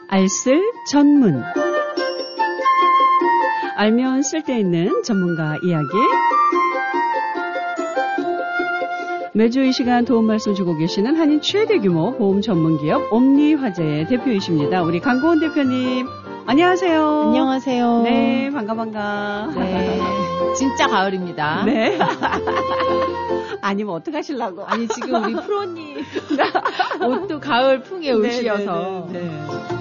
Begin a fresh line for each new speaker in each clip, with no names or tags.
알쓸 전문. 알면 쓸데있는 전문가 이야기. 매주 이 시간 도움 말씀 주고 계시는 한인 최대 규모 보험 전문기업 옴니화재의 대표이십니다. 우리 강고은 대표님. 안녕하세요.
안녕하세요.
네, 반가.
네, 진짜 가을입니다.
네. 아니면 어떡하시려고.
아니, 지금 우리 프로님 옷도 가을풍의 옷이어서.
네.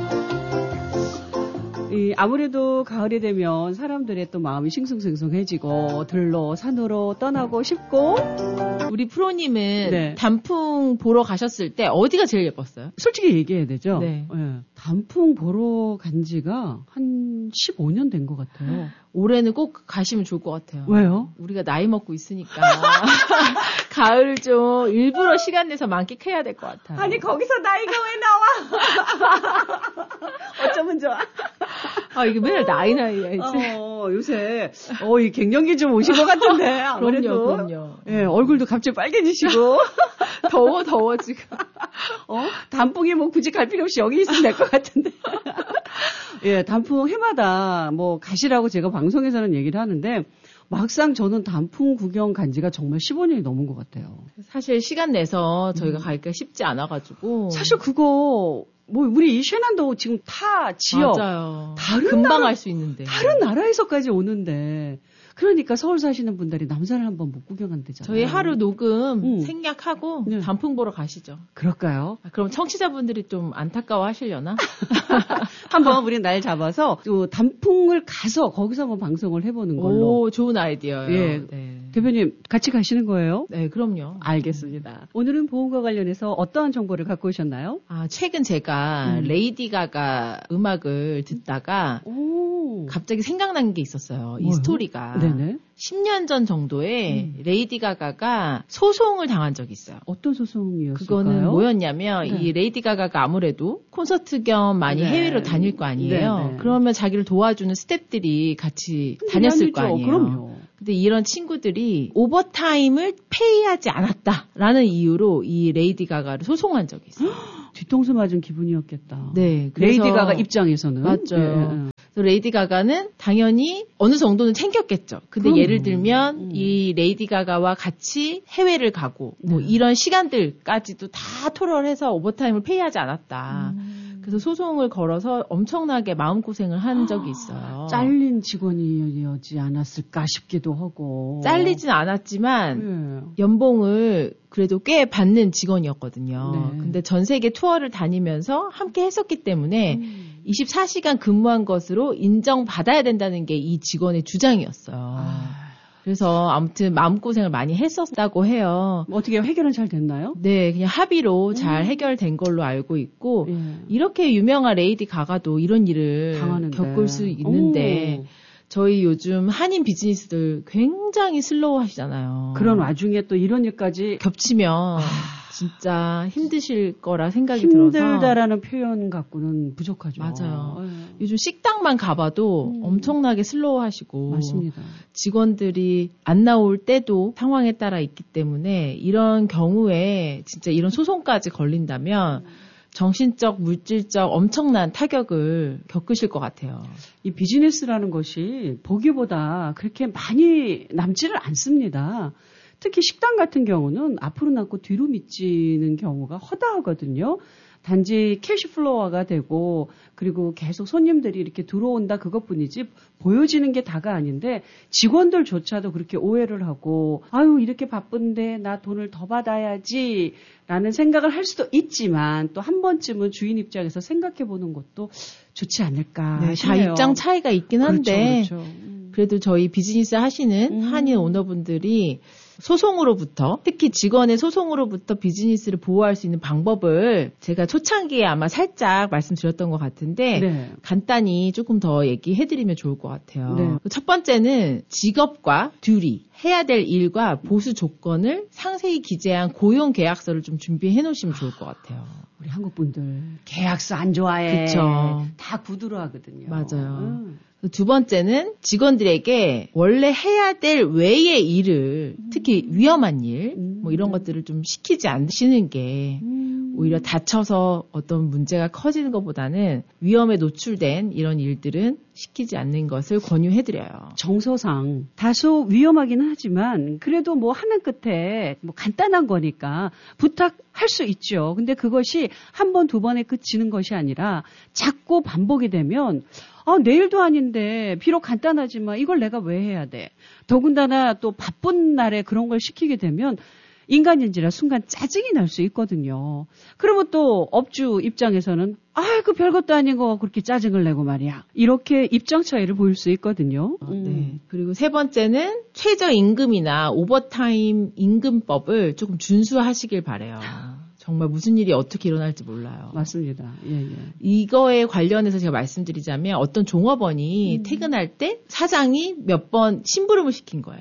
아무래도 가을이 되면 사람들의 또 마음이 싱숭생숭해지고 들로 산으로 떠나고 싶고.
우리 프로님은
네.
단풍 보러 가셨을 때 어디가 제일 예뻤어요?
솔직히 얘기해야 되죠.
네.
네. 단풍 보러 간 지가 한 15년 된 것 같아요.
올해는 꼭 가시면 좋을 것 같아요.
왜요?
우리가 나이 먹고 있으니까 가을을 좀 일부러 시간 내서 만끽해야 될 것 같아요.
아니 거기서 나이가 왜 나와? 어쩌면 좋아.
아, 이게 맨날 나이야 이제.
요새 이 갱년기 좀 오신 것 같은데 아무래도.
그럼요.
예, 얼굴도 갑자기 빨개지시고
더워 지금.
단풍이 뭐 굳이 갈 필요 없이 여기 있으면 될 것 같은데. 예, 단풍 해마다 뭐 가시라고 제가 방송에서는 얘기를 하는데 막상 저는 단풍 구경 간 지가 정말 15년이 넘은 것 같아요.
사실 시간 내서 저희가 가기가 쉽지 않아가지고.
사실 그거 뭐 우리 이 쉐난도 지금 타 지역
맞아요.
다른
금방
나라,
갈 수 있는데.
다른 나라에서까지 오는데 그러니까 서울 사시는 분들이 남산을 한번 못 구경한대잖아요.
저희 하루 녹음 생략하고
네.
단풍 보러 가시죠.
그럴까요?
그럼 청취자분들이 좀 안타까워 하시려나?
한번 우리 날 잡아서 또 단풍을 가서 거기서 한번 방송을 해보는 걸로.
오, 좋은 아이디어예요.
예.
네.
대표님 같이 가시는 거예요?
네, 그럼요.
알겠습니다. 오늘은 보험과 관련해서 어떠한 정보를 갖고 오셨나요?
최근 제가 레이디 가가 음악을 듣다가 갑자기 생각난 게 있었어요. 이 스토리가.
네네.
10년 전 정도에 레이디 가가가 소송을 당한 적이 있어요.
어떤 소송이었을까요?
그거는 뭐였냐면
네.
이 레이디 가가가 아무래도 콘서트 겸 많이
네.
해외로 다닐 거 아니에요.
네.
그러면 자기를 도와주는 스태프들이 같이 다녔을 거 아니에요.
그럼요.
근데 이런 친구들이 오버타임을 페이하지 않았다라는 이유로 이 레이디 가가를 소송한 적이 있어요.
뒤통수 맞은 기분이었겠다.
네, 그래서
레이디 가가 입장에서는.
맞죠.
예.
그래서 레이디 가가는 당연히 어느 정도는 챙겼겠죠. 근데
그럼요.
예를 들면 이 레이디 가가와 같이 해외를 가고 뭐 이런 시간들까지도 다 토론해서 오버타임을 페이하지 않았다. 그래서 소송을 걸어서 엄청나게 마음고생을 한 적이 있어요.
잘린 직원이었지 않았을까 싶기도 하고.
잘리진 않았지만 연봉을 그래도 꽤 받는 직원이었거든요.
네.
근데 전 세계 투어를 다니면서 함께 했었기 때문에 24시간 근무한 것으로 인정받아야 된다는 게 이 직원의 주장이었어요. 그래서 아무튼 마음고생을 많이 했었다고 해요.
어떻게 해결은 잘 됐나요?
네, 그냥 합의로 잘 해결된 걸로 알고 있고 이렇게 유명한 레이디 가가도 이런 일을
당하는데.
겪을 수 있는데 저희 요즘 한인 비즈니스들 굉장히 슬로우 하시잖아요.
그런 와중에 또 이런 일까지
겹치면 진짜 힘드실 거라 생각이 들어서.
힘들다라는 표현 갖고는 부족하죠.
맞아요. 요즘 식당만 가봐도 엄청나게 슬로우 하시고.
맞습니다.
직원들이 안 나올 때도 상황에 따라 있기 때문에 이런 경우에 진짜 이런 소송까지 걸린다면 정신적, 물질적 엄청난 타격을 겪으실 것 같아요.
이 비즈니스라는 것이 보기보다 그렇게 많이 남지를 않습니다. 특히 식당 같은 경우는 앞으로 남고 뒤로 미치는 경우가 허다하거든요. 단지 캐시플로어가 되고 그리고 계속 손님들이 이렇게 들어온다 그것뿐이지 보여지는 게 다가 아닌데 직원들조차도 그렇게 오해를 하고 아유 이렇게 바쁜데 나 돈을 더 받아야지 라는 생각을 할 수도 있지만 또 한 번쯤은 주인 입장에서 생각해 보는 것도 좋지 않을까
네, 다
싶네요.
입장 차이가 있긴 한데
그렇죠.
그래도 저희 비즈니스 하시는 한인 오너분들이 소송으로부터 특히 직원의 소송으로부터 비즈니스를 보호할 수 있는 방법을 제가 초창기에 아마 살짝 말씀드렸던 것 같은데
네.
간단히 조금 더 얘기해드리면 좋을 것 같아요.
네.
첫 번째는 직업과 듀리 해야 될 일과 보수 조건을 상세히 기재한 고용 계약서를 좀 준비해 놓으시면 좋을 것 같아요.
우리 한국 분들 계약서 안 좋아해.
그쵸.
다 구두로 하거든요.
맞아요. 두 번째는 직원들에게 원래 해야 될 외의 일을 특히 위험한 일 뭐 이런 것들을 좀 시키지 않으시는 게 오히려 다쳐서 어떤 문제가 커지는 것보다는 위험에 노출된 이런 일들은 시키지 않는 것을 권유해드려요.
정서상 다소 위험하기는 하지만 그래도 뭐 하는 끝에 뭐 간단한 거니까 부탁할 수 있죠. 근데 그것이 한 번, 두 번에 그치는 것이 아니라 자꾸 반복이 되면 내일도 아닌데 비록 간단하지만 이걸 내가 왜 해야 돼? 더군다나 또 바쁜 날에 그런 걸 시키게 되면 인간인지라 순간 짜증이 날 수 있거든요. 그러면 또 업주 입장에서는 그 별것도 아닌 거 그렇게 짜증을 내고 말이야. 이렇게 입장 차이를 보일 수 있거든요.
네. 그리고 세 번째는 최저임금이나 오버타임 임금법을 조금 준수하시길 바래요. 정말 무슨 일이 어떻게 일어날지 몰라요.
맞습니다. 예.
이거에 관련해서 제가 말씀드리자면 어떤 종업원이 퇴근할 때 사장이 몇 번 심부름을 시킨 거예요.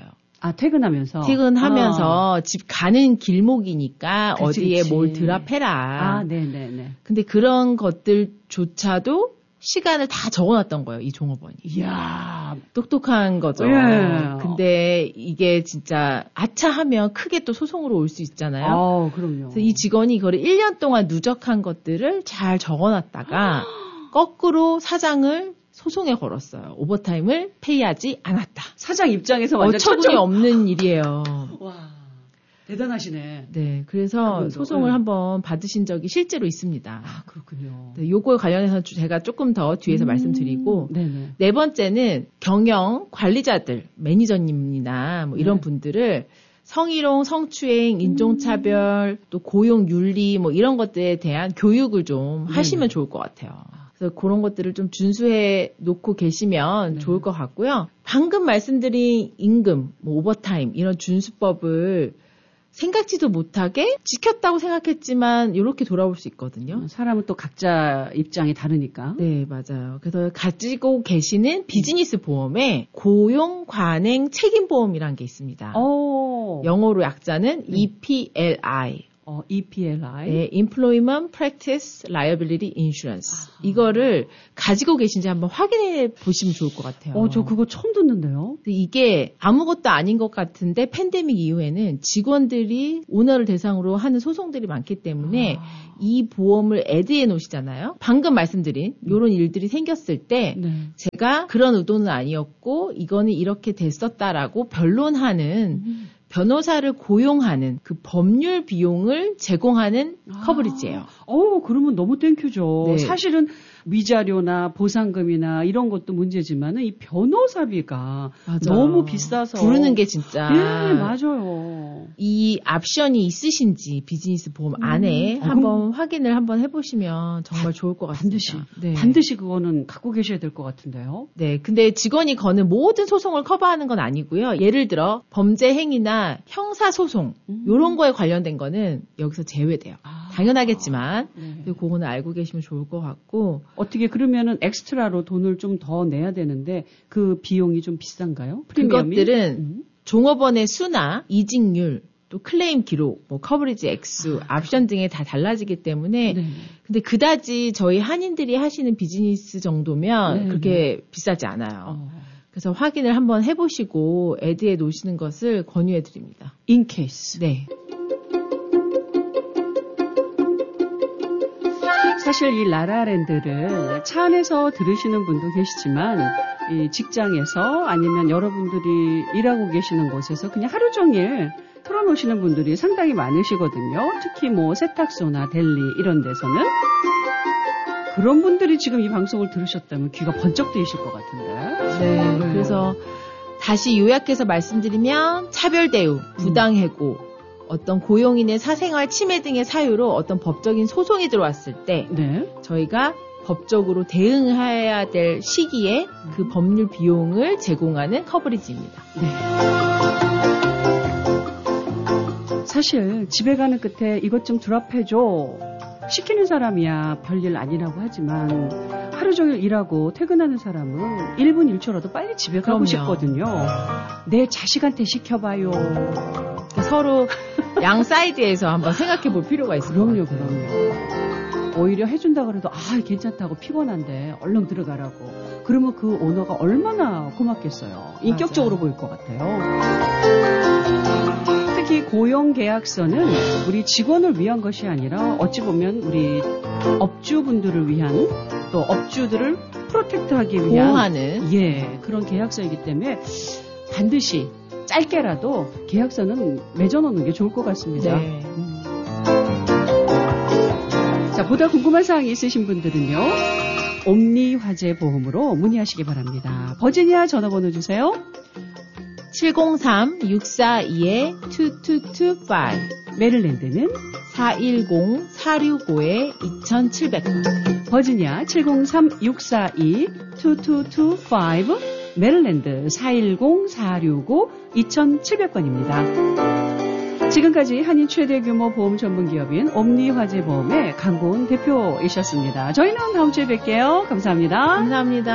퇴근하면서 집 가는 길목이니까 어디에 뭘 드랍해라.
네네네.
근데 그런 것들조차도 시간을 다 적어놨던 거예요, 이 종업원이.
이야,
똑똑한 거죠.
예.
근데 이게 진짜 아차하면 크게 또 소송으로 올 수 있잖아요.
그럼요.
그래서 이 직원이 이거를 1년 동안 누적한 것들을 잘 적어놨다가 거꾸로 사장을 소송에 걸었어요. 오버타임을 페이하지 않았다.
사장 입장에서 완전
어처구니 없는 일이에요.
와, 대단하시네.
네, 그래서 소송을 한번 받으신 적이 실제로 있습니다.
그렇군요.
네, 요거에 관련해서 제가 조금 더 뒤에서 말씀드리고,
네네.
네 번째는 경영 관리자들, 매니저님이나 뭐 이런 분들을 성희롱, 성추행, 인종차별, 또 고용윤리 뭐 이런 것들에 대한 교육을 좀 하시면 좋을 것 같아요. 그래서 그런 것들을 좀 준수해 놓고 계시면 좋을 것 같고요. 방금 말씀드린 임금, 뭐 오버타임 이런 준수법을 생각지도 못하게 지켰다고 생각했지만 이렇게 돌아올 수 있거든요.
사람은 또 각자 입장이 다르니까.
네, 맞아요. 그래서 가지고 계시는 비즈니스 보험에 고용 관행 책임 보험이라는 게 있습니다. 영어로 약자는 EPLI.
EPLI.
네, Employment Practice Liability Insurance. 이거를 가지고 계신지 한번 확인해 보시면 좋을 것 같아요.
저 그거 처음 듣는데요.
이게 아무것도 아닌 것 같은데 팬데믹 이후에는 직원들이 오너를 대상으로 하는 소송들이 많기 때문에 이 보험을 애드해 놓으시잖아요. 방금 말씀드린 이런 일들이 생겼을 때 제가 그런 의도는 아니었고 이거는 이렇게 됐었다라고 변론하는 변호사를 고용하는 그 법률 비용을 제공하는 커버리지예요.
그러면 너무 땡큐죠.
네.
사실은 위자료나 보상금이나 이런 것도 문제지만은 이 변호사비가 너무 비싸서
부르는 게 진짜.
네, 맞아요.
이 옵션이 있으신지 비즈니스 보험 안에 한번 확인을 한번 해보시면 정말 좋을 것 같습니다.
반드시 그거는 갖고 계셔야 될 것 같은데요.
네, 근데 직원이 거는 모든 소송을 커버하는 건 아니고요. 예를 들어 범죄 행위나 형사 소송 이런 거에 관련된 거는 여기서 제외돼요. 당연하겠지만 그거는 알고 계시면 좋을 것 같고.
어떻게 그러면은 엑스트라로 돈을 좀 더 내야 되는데 그 비용이 좀 비싼가요? 프리미엄이?
그것들은 종업원의 수나 이직률 또 클레임 기록, 뭐 커버리지 액수, 옵션 등에 다 달라지기 때문에 근데 그다지 저희 한인들이 하시는 비즈니스 정도면 그렇게 비싸지 않아요. 그래서 확인을 한번 해보시고 애드해 놓으시는 것을 권유해 드립니다.
In case.
네.
사실 이 라라랜드를 차 안에서 들으시는 분도 계시지만 이 직장에서 아니면 여러분들이 일하고 계시는 곳에서 그냥 하루 종일 틀어놓으시는 분들이 상당히 많으시거든요. 특히 뭐 세탁소나 델리 이런 데서는. 그런 분들이 지금 이 방송을 들으셨다면 귀가 번쩍 뜨이실 것 같은데.
네. 그래서 다시 요약해서 말씀드리면 차별 대우, 부당해고, 어떤 고용인의 사생활 침해 등의 사유로 어떤 법적인 소송이 들어왔을 때 저희가 법적으로 대응해야 될 시기에 그 법률 비용을 제공하는 커버리지입니다.
네. 사실 집에 가는 끝에 이것 좀 드랍해줘 시키는 사람이야 별일 아니라고 하지만 하루 종일 일하고 퇴근하는 사람은 1분 1초라도 빨리 집에 가고 싶거든요. 내 자식한테 시켜봐요.
서로 양 사이드에서 한번 생각해 볼 필요가 있어요.
그럼요. 오히려 해준다 그래도 괜찮다고 피곤한데 얼른 들어가라고. 그러면 그 오너가 얼마나 고맙겠어요. 인격적으로 보일 것 같아요. 특히 고용계약서는 우리 직원을 위한 것이 아니라 어찌 보면 우리 업주분들을 위한 또 업주들을 프로텍트하기 위한
보호하는
그런 계약서이기 때문에 반드시 짧게라도 계약서는 맺어놓는 게 좋을 것 같습니다.
네.
자, 보다 궁금한 사항이 있으신 분들은요. 옴니화재보험으로 문의하시기 바랍니다. 버지니아 전화번호 주세요.
703-642-2225
메릴랜드는
410-465-2700번
버지니아 703-642-2225 메릴랜드 410-465-2700번입니다. 지금까지 한인 최대 규모 보험 전문 기업인 옴니화재보험의 강고은 대표이셨습니다. 저희는 다음 주에 뵐게요. 감사합니다.
감사합니다.